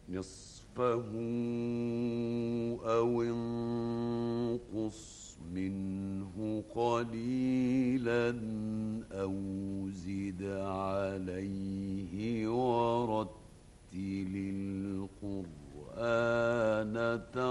نصفه أو انقص منه قليلا أو زد عليه ورتل القرآن ترتيلا.